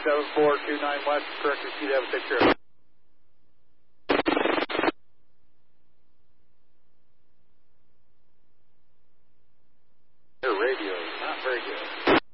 7429 West, correct repeat, have a take care. Your radio is not very good.